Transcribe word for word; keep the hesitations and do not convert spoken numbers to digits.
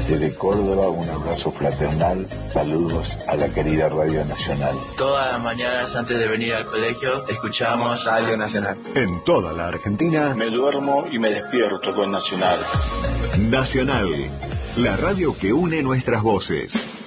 Desde Córdoba, un abrazo fraternal. Saludos a la querida Radio Nacional. Todas las mañanas antes de venir al colegio, escuchamos Radio Nacional. En toda la Argentina, me duermo y me despierto con Nacional. Nacional, la radio que une nuestras voces.